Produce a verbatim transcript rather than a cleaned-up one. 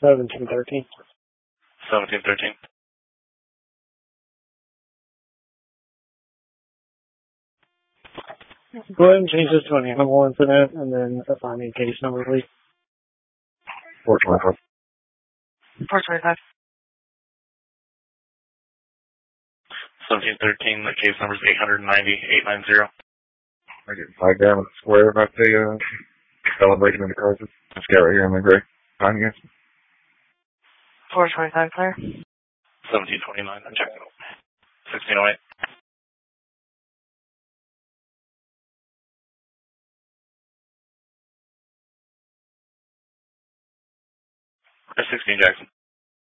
seventeen thirteen. seventeen thirteen. Go ahead and change this to an animal incident and then assign me a case number, please. four twenty-five. four twenty-five. seventeen thirteen, the case number is eight ninety, eight ninety. I get five down with the square about the uh, fellow breaking into cars. This guy right here in the gray. Fine, yes. four twenty-five, clear. seventeen twenty-nine, I'm checking out. sixteen oh eight. sixteen Jackson.